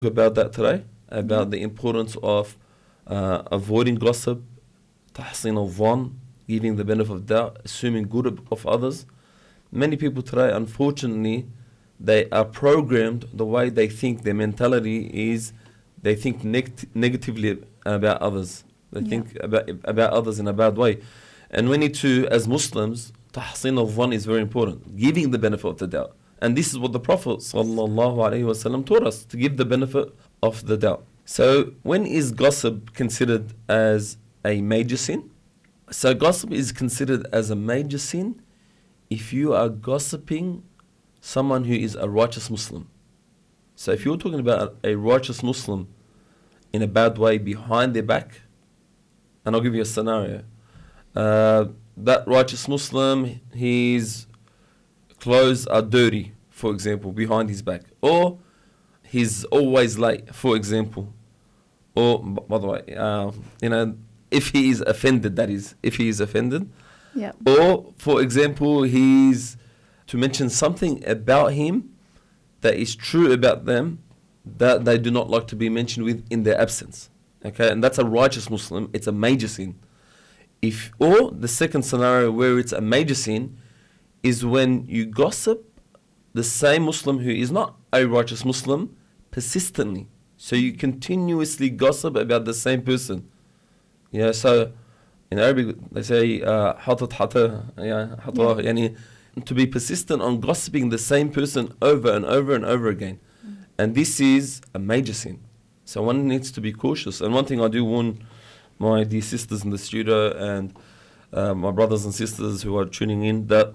about that today, about the importance of avoiding gossip, tahsin al-dhan, giving the benefit of doubt, assuming good of others. Many people today, unfortunately, they are programmed the way they think. Their mentality is they think negatively about others. They think about others in a bad way. And we need to, as Muslims, tahsin al-dhan is very important, giving the benefit of the doubt. And this is what the Prophet ﷺ taught us, to give the benefit of the doubt. So when is gossip considered as a major sin? So gossip is considered as a major sin if you are gossiping someone who is a righteous Muslim. So if you're talking about a righteous Muslim in a bad way behind their back, and I'll give you a scenario. That righteous Muslim, his clothes are dirty, for example, behind his back. Or he's always late, for example. Or, by the way, if he is offended, that is, if he is offended. Yeah. Or, for example, he's to mention something about him that is true about them that they do not like to be mentioned with in their absence. Okay, and that's a righteous Muslim. It's a major sin. Or the second scenario where it's a major sin is when you gossip the same Muslim who is not a righteous Muslim persistently. So you continuously gossip about the same person. Yeah, so in Arabic they say hatat hata, yani to be persistent on gossiping the same person over and over and over again. And this is a major sin. So one needs to be cautious. And one thing I do warn my dear sisters in the studio and my brothers and sisters who are tuning in, that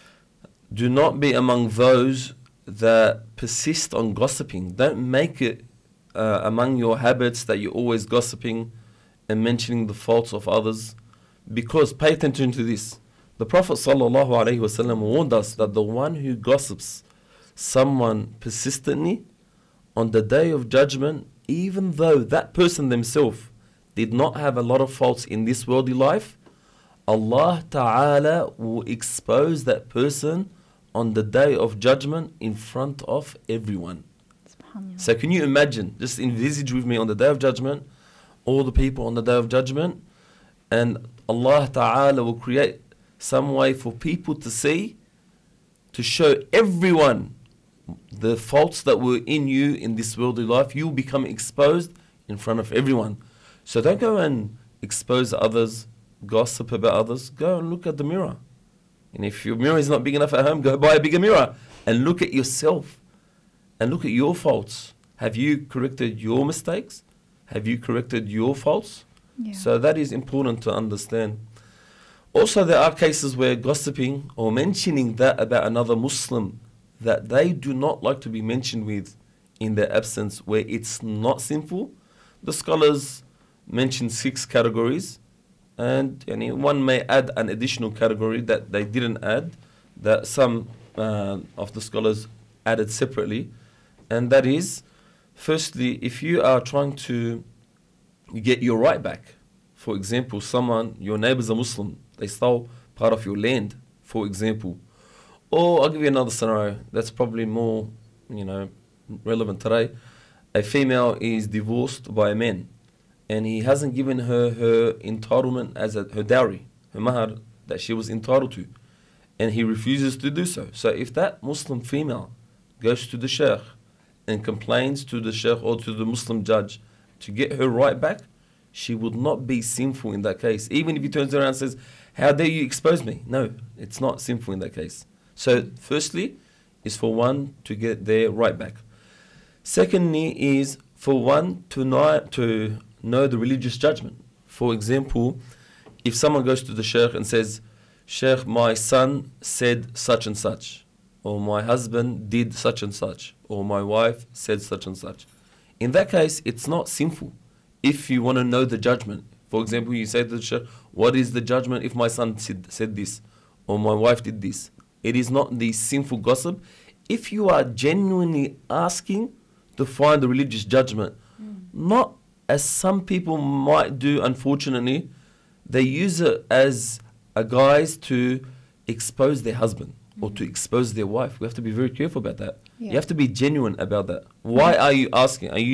do not be among those that persist on gossiping. Don't make it among your habits that you're always gossiping and mentioning the faults of others. Because, pay attention to this, the Prophet ﷺ warned us that the one who gossips someone persistently, on the day of judgment, even though that person themselves did not have a lot of faults in this worldly life, Allah Ta'ala will expose that person on the day of judgment in front of everyone. So can you imagine, just envisage with me on the day of judgment, all the people on the day of judgment, and Allah Ta'ala will create some way for people to see, to show everyone the faults that were in you in this worldly life. You will become exposed in front of everyone. So don't go and expose others, gossip about others. Go and look at the mirror. And if your mirror is not big enough at home, go buy a bigger mirror and look at yourself and look at your faults. Have you corrected your mistakes? Have you corrected your faults? Yeah. So that is important to understand. Also, there are cases where gossiping or mentioning that about another Muslim that they do not like to be mentioned with in their absence, where it's not sinful. The scholars mention 6 categories, and one may add an additional category that they didn't add, that some of the scholars added separately. And that is, firstly, if you are trying to get your right back. For example, your neighbor's a Muslim, they stole part of your land, for example. Or I'll give you another scenario that's probably more, relevant today. A female is divorced by a man, and he hasn't given her entitlement as her dowry, her mahar that she was entitled to, and he refuses to do so. So if that Muslim female goes to the sheikh and complains to the sheikh or to the Muslim judge to get her right back, she would not be sinful in that case. Even if he turns around and says, "How dare you expose me?" No, it's not sinful in that case. So firstly is for one to get their right back. Secondly is for one to know the religious judgment. For example, if someone goes to the sheikh and says, "Sheikh, my son said such and such," or "My husband did such and such," or "My wife said such and such." In that case, it's not sinful. If you want to know the judgment, for example, you say to the sheikh, "What is the judgment if my son said this, or my wife did this?" It is not the sinful gossip. If you are genuinely asking to find the religious judgment, not as some people might do, unfortunately, they use it as a guise to expose their husband or to expose their wife. We have to be very careful about that. Yeah. You have to be genuine about that. Why are you asking? Are you